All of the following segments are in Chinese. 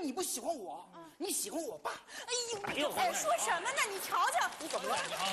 你不喜欢我，你喜欢我爸。 哎呦， 哎，说什么呢？你瞧瞧， 你怎么了？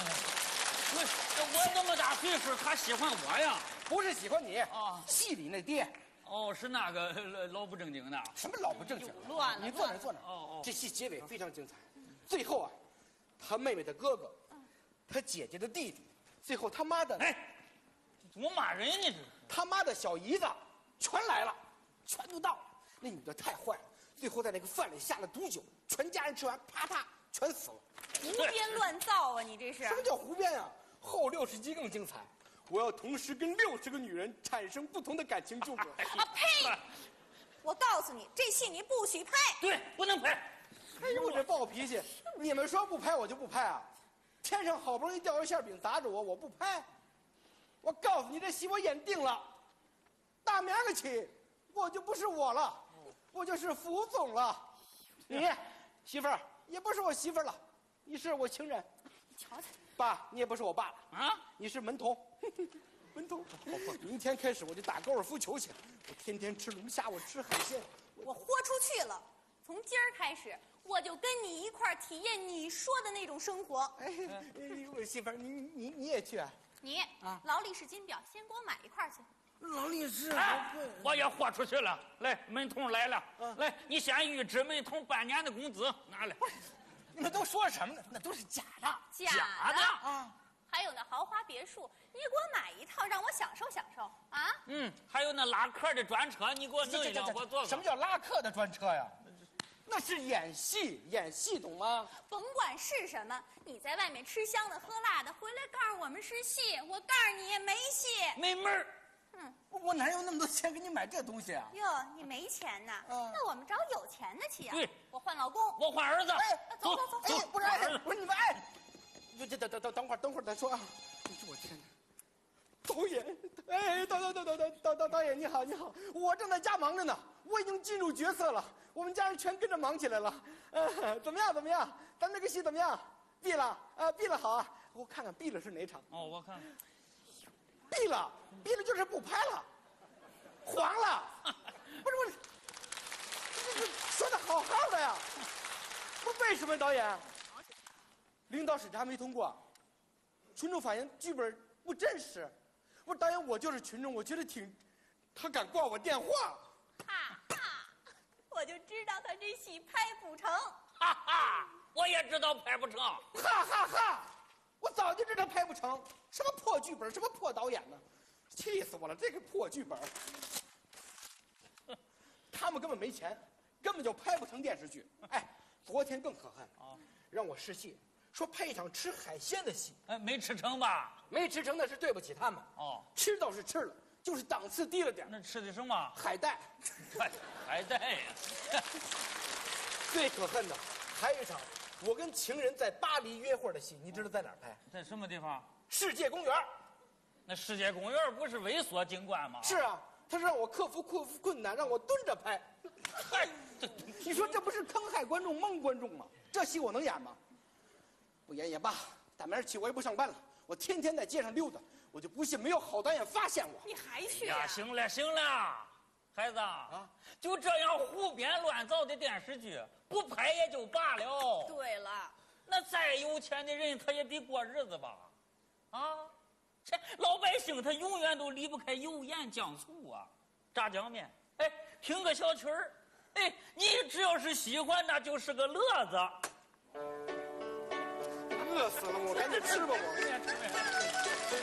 我那么大岁数，他喜欢我呀？ 不是喜欢你啊， 戏里那爹。 哦，是那个老不正经的。 什么老不正经？ 乱了， 你坐那坐那。 哦， 这戏结尾非常精彩，最后啊，他妹妹的哥哥，他姐姐的弟弟，最后他妈的， 哎，怎么骂人呢？这他妈的小姨子全来了，全都到了。那女的太坏了，最后在那个饭里下了毒酒，全家人吃完，啪嗒全死了。 胡编乱造啊！你这是什么叫胡编呀？后60集更精彩，我要同时跟60个女人产生不同的感情纠葛。 啊呸！我告诉你，这戏你不许拍。 对，不能拍。 哎呦，我这暴脾气！你们说不拍我就不拍啊！天上好不容易掉一馅饼砸着我，我不拍。我告诉你，这戏我演定了，大明儿个起，我就不是我了，我就是副总了。你媳妇儿也不是我媳妇儿了，你是我情人。 瞧瞧， 爸，你也不是我爸了啊， 你是门童。门童，明天开始我就打高尔夫球去，我天天吃龙虾，我吃海鲜。 我豁出去了。从今儿开始，我就跟你一块儿体验你说的那种生活。 哎，我媳妇儿，你也去啊？ 你劳力士金表，先给我买一块去。 劳力士， 我也豁出去了。来，门童来了，来，你先预支门童半年的工资，拿来。 你们都说什么呢？那都是假的。 假的啊！ 还有那豪华别墅，你给我买一套，让我享受享受啊！ 还有那拉客的专车，你给我弄一辆，我坐。 什么叫拉客的专车呀？那是演戏，演戏懂吗？ 甭管是什么，你在外面吃香的喝辣的，回来告诉我们是戏，我告诉你也没戏， 没门儿。 我哪有那么多钱给你买这东西啊？ 哟，你没钱呐？那我们找有钱的去啊！ 对， 我换老公， 我换儿子。 哎， 走。 哎，不是，不是你们哎，等会儿再说啊！哎呦我天哪！导演，哎，导演你好，我正在家忙着呢，我已经进入角色了，我们家人全跟着忙起来了。怎么样？咱这个戏怎么样？闭了好啊！我看看闭了是哪场？ 哦，我看。 闭了就是不拍了，黄了。不是，这说的好好的呀，不是为什么导演？领导审查没通过，群众反映剧本不真实。我说导演，我就是群众，我觉得他敢挂我电话。 哈哈，我就知道他这戏拍不成。 哈哈，我也知道拍不成。 哈，我早就知道拍不成，什么破剧本，什么破导演呢，气死我了！这个破剧本，他们根本没钱，根本就拍不成电视剧。哎，昨天更可恨啊，让我试戏，说拍一场吃海鲜的戏， 没吃成吧？ 没吃成那是对不起他们。 哦， 吃倒是吃了，就是档次低了点。 那吃的什么？ 海带， 海带呀！ 最可恨的还有一场，我跟情人在巴黎约会的戏，你知道在哪儿拍？ 在什么地方？ 世界公园。 那世界公园不是微缩景观吗？ 是啊，他是让我克服困难，让我蹲着拍。 嗨， 你说这不是坑害观众、蒙观众吗？这戏我能演吗？不演也罢，打明儿起我也不上班了，我天天在街上溜达，我就不信没有好导演发现我。 你还去呀？行了，孩子啊，就这样胡编乱造的电视剧，不拍也就罢了。 对了， 那再有钱的人，他也得过日子吧？啊，这老百姓他永远都离不开油盐酱醋啊，炸酱面。哎，听个小曲儿，哎，你只要是喜欢，那就是个乐子。 饿死了我，赶紧吃吧我。